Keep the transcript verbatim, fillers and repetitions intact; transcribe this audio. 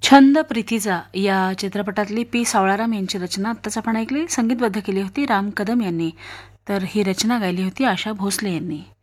छंद प्रीतीचा या चित्रपटातली पी सावळाराम यांची रचना आत्ताच आपण ऐकली, संगीतबद्ध केली होती राम कदम यांनी, तर ही रचना गायली होती आशा भोसले यांनी.